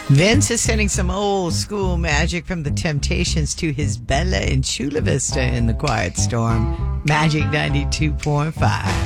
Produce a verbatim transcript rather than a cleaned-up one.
Vince is sending some old school magic from the Temptations to his Bella in Chula Vista in the Quiet Storm. Magic ninety-two point five.